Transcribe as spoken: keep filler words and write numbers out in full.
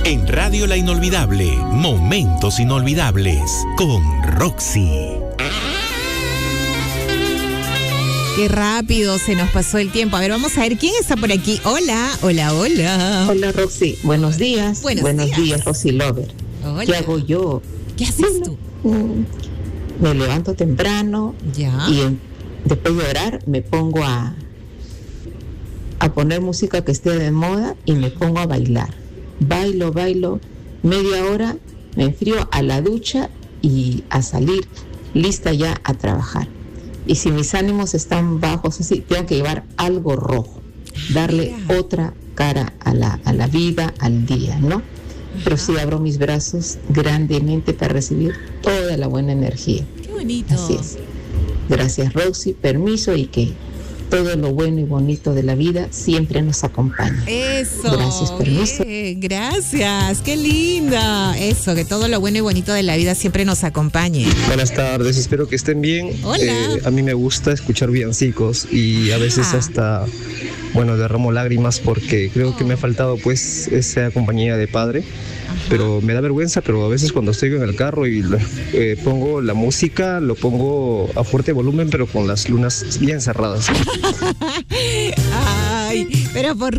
En Radio La Inolvidable, momentos inolvidables con Roxy. Qué rápido se nos pasó el tiempo. A ver, vamos a ver quién está por aquí. Hola, hola, hola. Hola, Roxy. Buenos días. Buenos, Buenos días. días, Roxy Lover. Hola. ¿Qué hago yo? ¿Qué haces tú? Mm, Me levanto temprano Ya. y en- después de orar me pongo a, a poner música que esté de moda y me pongo a bailar. Bailo, bailo, media hora, me enfrío a la ducha y a salir lista ya a trabajar. Y si mis ánimos están bajos, así, tengo que llevar algo rojo, darle Mira. otra cara a la, a la vida, al día, ¿no? Pero sí abro mis brazos grandemente para recibir toda la buena energía. Qué bonito. Así es. Gracias, Roxy. Permiso y que todo lo bueno y bonito de la vida siempre nos acompañe. Eso. Gracias, permiso. Bien, gracias. Qué linda. Eso, que todo lo bueno y bonito de la vida siempre nos acompañe. Buenas tardes, espero que estén bien. Hola. Eh, a mí me gusta escuchar villancicos y a veces Ah. hasta, bueno, derramo lágrimas porque creo que me ha faltado pues esa compañía de padre. Pero me da vergüenza, pero a veces cuando estoy en el carro y eh, pongo la música, lo pongo a fuerte volumen, pero con las lunas bien cerradas. Ay, pero ¿por